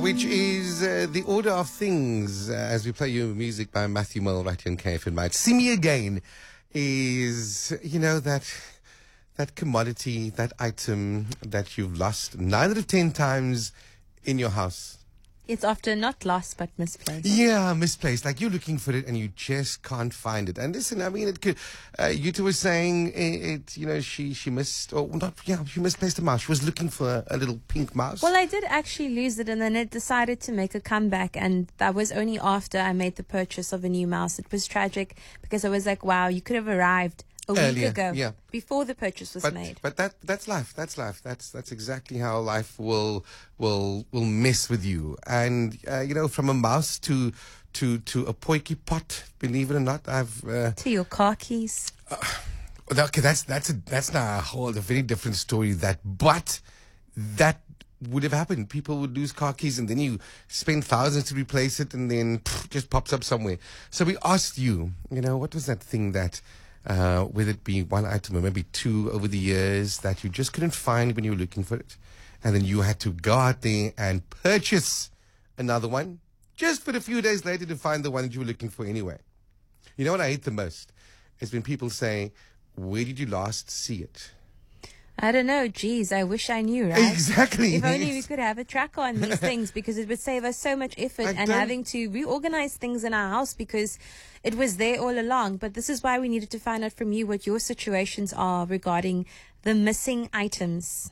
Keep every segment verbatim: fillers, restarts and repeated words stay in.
which is uh, The Order of Things, uh, as we play you music by Matthew Mull right here in K F M. Right? See Me Again is, you know, that that commodity, that item that you've lost nine out of ten times in your house. It's often not lost, but misplaced. Yeah, misplaced. Like you're looking for it and you just can't find it. And listen, I mean, it could. Uh, Yuta was saying it, it. You know, she she missed, or not. Yeah, she misplaced a mouse. She was looking for a, a little pink mouse. Well, I did actually lose it, and then it decided to make a comeback, and that was only after I made the purchase of a new mouse. It was tragic because I was like, wow, you could have arrived a week Earlier, ago, yeah. before the purchase was but, made. But that that's life. That's life. That's that's exactly how life will will will mess with you. And uh, you know, from a mouse to to to a potjie pot. Believe it or not, I've uh, to your car keys. Uh, okay, that's that's a, that's now a whole a very different story. That, but that would have happened. People would lose car keys, and then you spend thousands to replace it, and then pff, just pops up somewhere. So we asked you, you know, what was that thing that. Uh, whether it be one item or maybe two over the years that you just couldn't find when you were looking for it. And then you had to go out there and purchase another one just for a few days later to find the one that you were looking for anyway. You know what I hate the most? Is when people say, where did you last see it? I don't know. Geez, I wish I knew, right? Exactly. If only we could have a tracker on these things, because it would save us so much effort and having to reorganize things in our house because it was there all along. But this is why we needed to find out from you what your situations are regarding the missing items.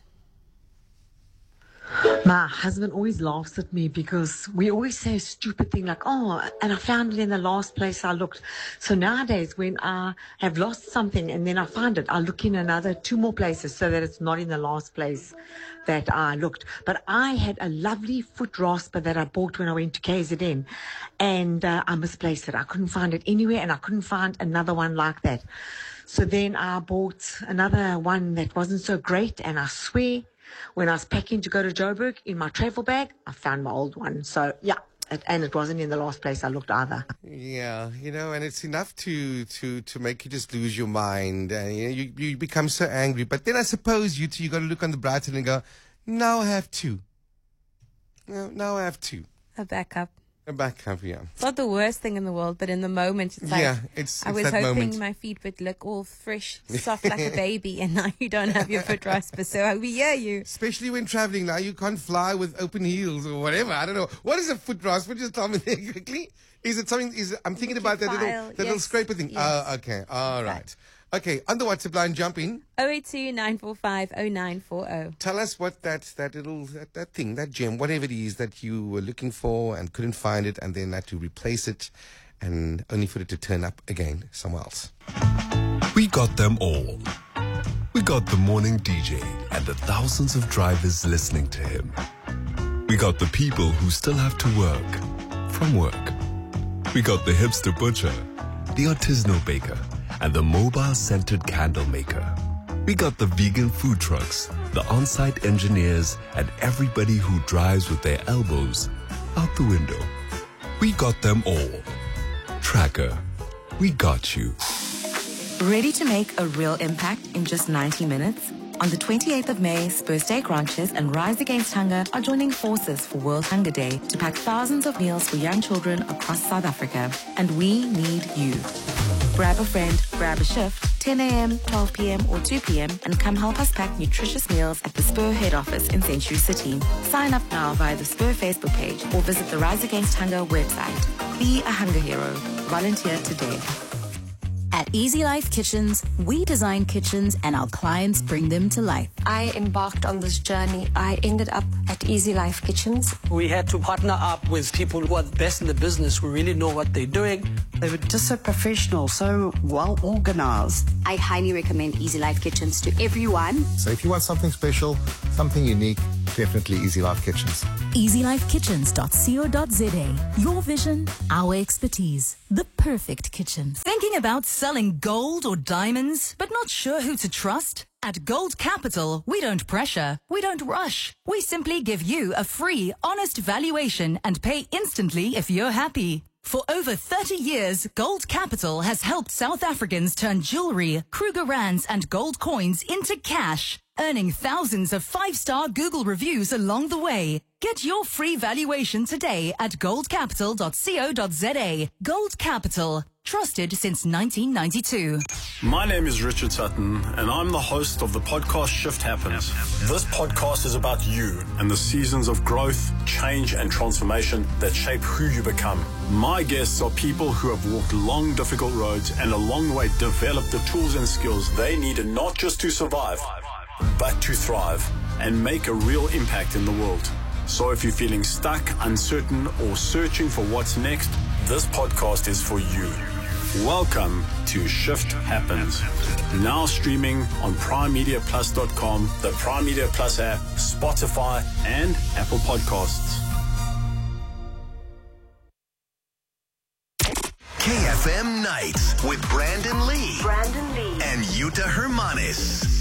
My husband always laughs at me because we always say a stupid thing like, oh, and I found it in the last place I looked. So nowadays when I have lost something and then I find it, I look in another two more places so that it's not in the last place that I looked. But I had a lovely foot rasper that I bought when I went to K Z N, and uh, I misplaced it. I couldn't find it anywhere, and I couldn't find another one like that. So then I bought another one that wasn't so great, and I swear, when I was packing to go to Joburg in my travel bag, I found my old one. So, yeah, it, and it wasn't in the last place I looked either. Yeah, you know, and it's enough to, to, to make you just lose your mind. And you know, you, you become so angry. But then I suppose you two, you got to look on the bright side and go, now I have two. No, now I have two. A backup. A backup, yeah. It's not the worst thing in the world, but in the moment, it's like, yeah, it's, it's I was that hoping moment. my feet would look all fresh, soft like a baby, and now you don't have your foot rasper, so we hear you. Especially when traveling now, you can't fly with open heels or whatever. I don't know. What is a foot rasper? Just tell me there quickly. Is it something, is it, I'm thinking about that file, little, that yes, little scraper thing. Yes. Oh, okay. All right. Okay, on the WhatsApp line, jump in. oh eight two, nine four five, oh nine four oh. Tell us what that, that little, that, that thing, that gem, whatever it is that you were looking for and couldn't find it and then had to replace it and only for it to turn up again somewhere else. We got them all. We got the morning D J and the thousands of drivers listening to him. We got the people who still have to work from work. We got the hipster butcher, the artisanal baker, and the mobile-centered candle maker. We got the vegan food trucks, the on-site engineers, and everybody who drives with their elbows out the window. We got them all. Tracker, we got you. Ready to make a real impact in just ninety minutes? On the twenty-eighth of May, Spurs Day Ranches and Rise Against Hunger are joining forces for World Hunger Day to pack thousands of meals for young children across South Africa. And we need you. Grab a friend, grab a shift, ten a.m., twelve p.m. or two p.m. and come help us pack nutritious meals at the Spur head office in Century City. Sign up now via the Spur Facebook page or visit the Rise Against Hunger website. Be a hunger hero. Volunteer today. At Easy Life Kitchens, we design kitchens and our clients bring them to life. I embarked on this journey. I ended up at Easy Life Kitchens. We had to partner up with people who are the best in the business, who really know what they're doing. They were just so professional, so well organized. I highly recommend Easy Life Kitchens to everyone. So if you want something special, something unique, definitely Easy Life Kitchens. easy life kitchens dot co dot za. Your vision, our expertise. The perfect kitchen. Thinking about selling gold or diamonds, but not sure who to trust? At Gold Capital, we don't pressure, we don't rush. We simply give you a free, honest valuation and pay instantly if you're happy. For over thirty years, Gold Capital has helped South Africans turn jewelry, Kruger rands and gold coins into cash. earning thousands of five-star Google reviews along the way. Get your free valuation today at gold capital dot co dot za. Gold Capital, trusted since nineteen ninety-two. My name is Richard Sutton, and I'm the host of the podcast Shift Happens. This podcast is about you and the seasons of growth, change, and transformation that shape who you become. My guests are people who have walked long, difficult roads and along the way developed the tools and skills they needed not just to survive, but to thrive and make a real impact in the world. So if you're feeling stuck, uncertain, or searching for what's next, this podcast is for you. Welcome to Shift Happens. Now streaming on prime media plus dot com, the Prime Media Plus app, Spotify, and Apple Podcasts. K F M Nights with Brandon Lee. Brandon Lee. And Yuta Hermanis.